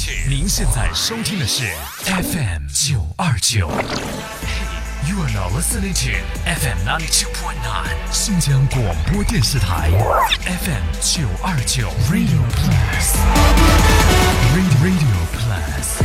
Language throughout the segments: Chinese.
您现在收听的是 FM 929。You are now listening to FM 92.9 新疆广播电视台 FM 929 Radio Plus Radio Plus。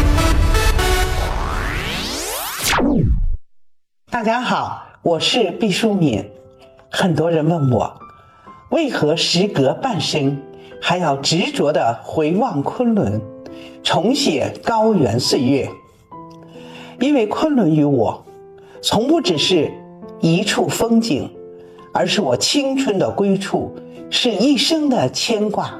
大家好，我是毕淑敏。很多人问我，为何时隔半生还要执着地回望昆仑，重写高原岁月？因为昆仑于我从不只是一处风景，而是我青春的归处，是一生的牵挂。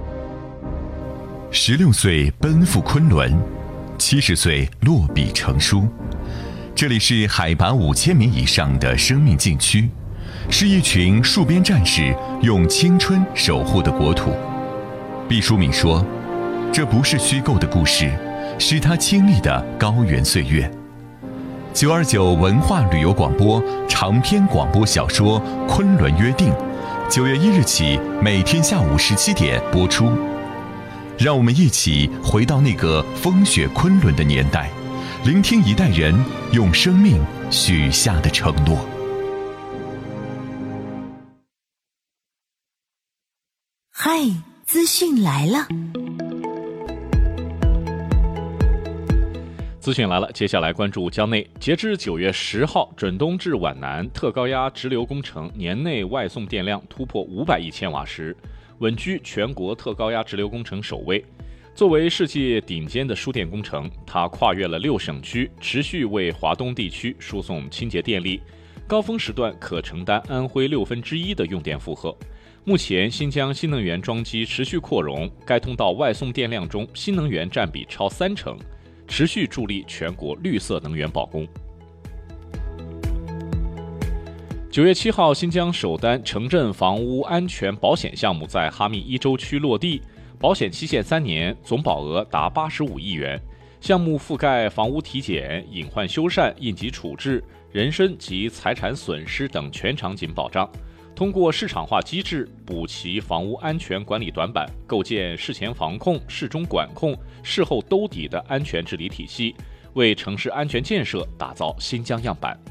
16岁奔赴昆仑，70岁落笔成书。这里是海拔5000米以上的生命禁区，是一群戍边战士用青春守护的国土。毕淑敏说，这不是虚构的故事，是他经历的高原岁月。929文化旅游广播长篇广播小说《昆仑约定》9月1日起每天下午17点播出。让我们一起回到那个风雪昆仑的年代，聆听一代人用生命许下的承诺。 嗨，资讯来了！ 资讯来了，接下来关注江内。截至9月10号，准东至皖南特高压直流工程年内外送电量突破500亿千瓦时，稳居全国特高压直流工程首位。作为世界顶尖的输电工程，它跨越了6省区，持续为华东地区输送清洁电力，高峰时段可承担安徽1/6的用电负荷。目前新疆新能源装机持续扩容，该通道外送电量中新能源占比超30%，持续助力全国绿色能源保供。9月7号，新疆首单城镇房屋安全保险项目在哈密一州区落地，保险期限3年，总保额达85亿元。项目覆盖房屋体检、隐患修缮、应急处置、人身及财产损失等全场景保障。通过市场化机制补齐房屋安全管理短板，构建事前防控、事中管控、事后兜底的安全治理体系，为城市安全建设打造新疆样板。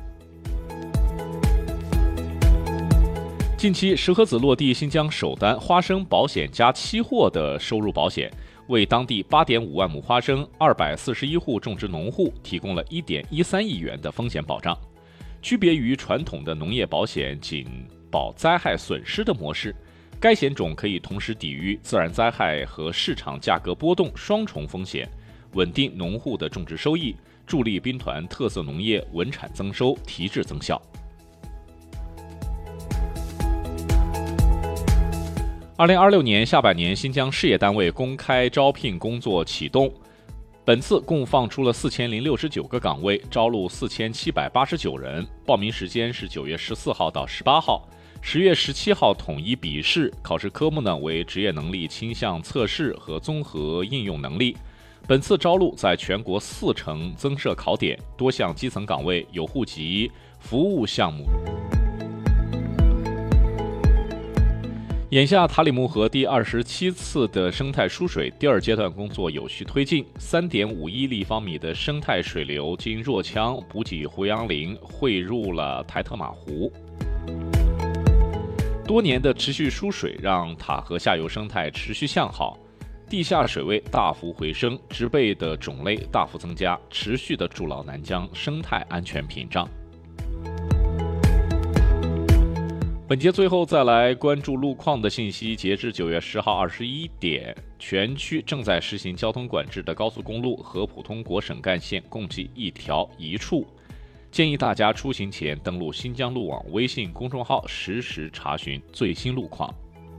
近期，石河子落地新疆首单花生保险加期货的收入保险，为当地8.5万亩花生、241户种植农户提供了1.13亿元的风险保障。区别于传统的农业保险仅保灾害损失的模式，该险种可以同时抵御自然灾害和市场价格波动双重风险，稳定农户的种植收益，助力兵团特色农业稳产增收、提质增效。2026年下半年，新疆事业单位公开招聘工作启动。本次共放出了4069个岗位，招录4789人，报名时间是9月14号到18号，10月17号统一笔试，考试科目呢为职业能力倾向测试和综合应用能力。本次招录在全国4城增设考点，多项基层岗位有户籍、服务项目。眼下，塔里木河第27次的生态输水第2阶段工作有序推进，3.51立方米的生态水流经若羌补给胡杨林汇入了台特玛湖。多年的持续输水让塔河下游生态持续向好，地下水位大幅回升，植被的种类大幅增加，持续的筑牢南疆生态安全屏障。本节最后再来关注路况的信息。截至9月10号21点，全区正在实行交通管制的高速公路和普通国省干线共计1条1处。建议大家出行前登录新疆路网微信公众号，实时查询最新路况。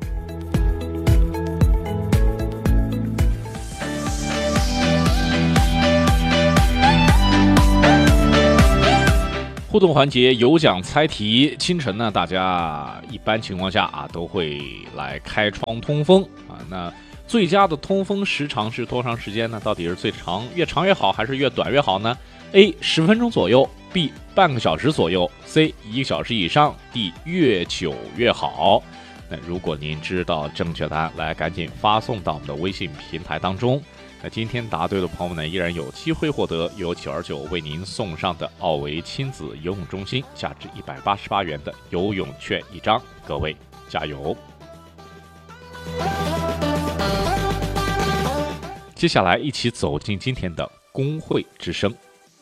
互动环节有奖猜题，清晨呢，大家一般情况下都会来开窗通风那最佳的通风时长是多长时间呢？到底是最长越长越好，还是越短越好呢？ A 10分钟左右， B 半个小时左右， C 1个小时以上， D 越久越好。那如果您知道正确答案，来赶紧发送到我们的微信平台当中。 那今天答对的朋友呢，依然有机会获得由929为您送上的奥维亲子游泳中心价值188元的游泳券1张，各位加油！接下来一起走进今天的工会之声。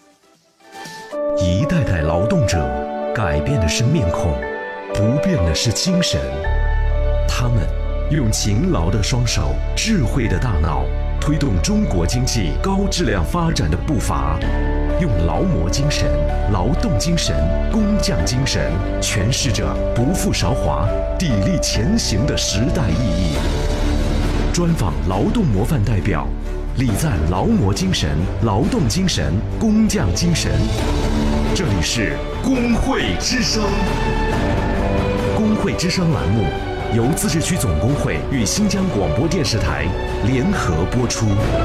一代代劳动者改变的是面孔，不变的是精神。他们用勤劳的双手、智慧的大脑，推动中国经济高质量发展的步伐，用劳模精神、劳动精神、工匠精神，诠释着不负韶华、砥砺前行的时代意义。专访劳动模范代表，礼赞劳模精神、劳动精神、工匠精神。这里是工会之声。工会之声栏目由自治区总工会与新疆广播电视台联合播出。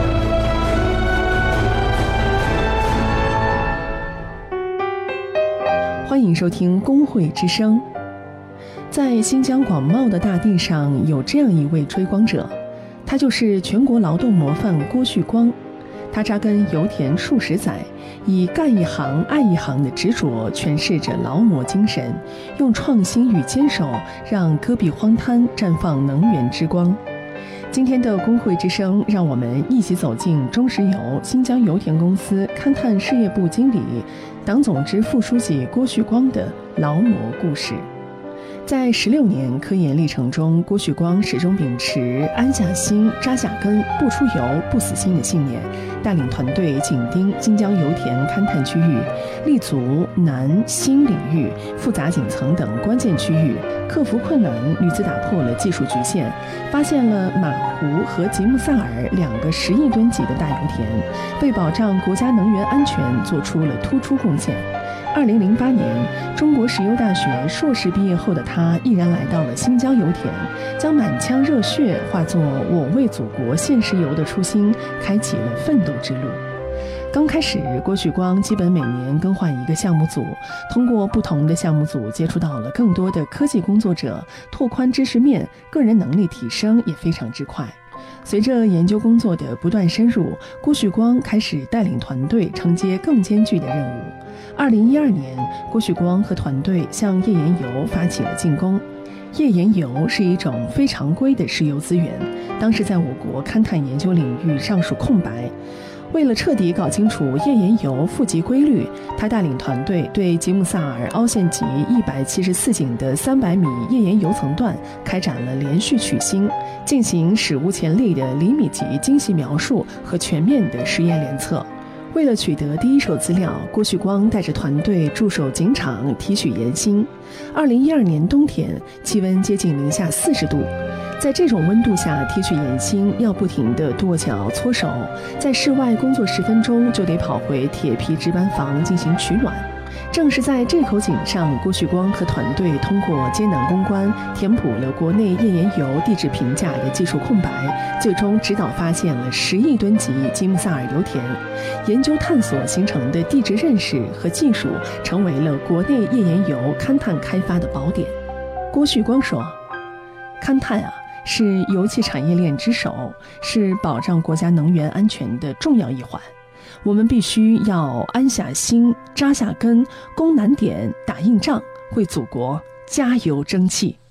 欢迎收听工会之声。在新疆广袤的大地上，有这样一位追光者，他就是全国劳动模范郭旭光。他扎根油田数十载，以干一行爱一行的执着诠释着劳模精神，用创新与坚守让戈壁荒滩绽放能源之光。今天的工会之声，让我们一起走进中石油新疆油田公司勘探事业部经理、党总支副书记郭旭光的劳模故事。在16年科研历程中，郭旭光始终秉持安下心、扎下根、不出油、不死心的信念，带领团队紧盯新疆油田勘探区域，立足南、新领域、复杂井层等关键区域，克服困难，屡次打破了技术局限，发现了马湖和吉木萨尔2个10亿吨级的大油田，为保障国家能源安全做出了突出贡献。2008年，中国石油大学硕士毕业后的他毅然来到了新疆油田，将满腔热血化作我为祖国献石油的初心，开启了奋斗之路。刚开始，郭旭光基本每年更换一个项目组，通过不同的项目组接触到了更多的科技工作者，拓宽知识面，个人能力提升也非常之快。随着研究工作的不断深入，郭旭光开始带领团队承接更艰巨的任务。2012年，郭旭光和团队向页岩油发起了进攻。页岩油是一种非常规的石油资源，当时在我国勘探研究领域尚属空白。为了彻底搞清楚页岩油富集规律，他带领团队对吉木萨尔凹陷级174井的300米页岩油层段开展了连续取芯，进行史无前例的厘米级精细描述和全面的实验联测。为了取得第一手资料，郭旭光带着团队驻守井场提取岩芯。2012年冬天，气温接近-40度。在这种温度下提取岩芯，要不停地跺脚搓手，在室外工作10分钟就得跑回铁皮值班房进行取暖。正是在这口井上，郭旭光和团队通过艰难攻关，填补了国内页岩油地质评价的技术空白，最终指导发现了10亿吨级吉木萨尔油田。研究探索形成的地质认识和技术，成为了国内页岩油勘探开发的宝典。郭旭光说：“勘探啊，是油气产业链之首，是保障国家能源安全的重要一环。我们必须要安下心、扎下根、攻难点、打硬仗，为祖国加油争气。”